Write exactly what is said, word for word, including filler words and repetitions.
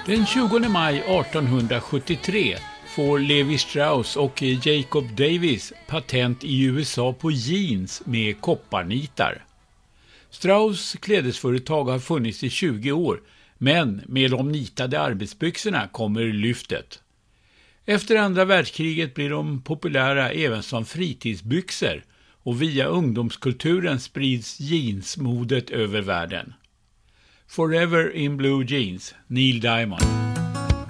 Den tjugonde maj artonhundrasjuttiotre får Levi Strauss och Jacob Davis patent i U S A på jeans med kopparnitar. Strauss klädesföretag har funnits i tjugo år, men med de nitade arbetsbyxorna kommer lyftet. Efter andra världskriget blir de populära även som fritidsbyxor och via ungdomskulturen sprids jeansmodet över världen. Forever in Blue Jeans, Neil Diamond.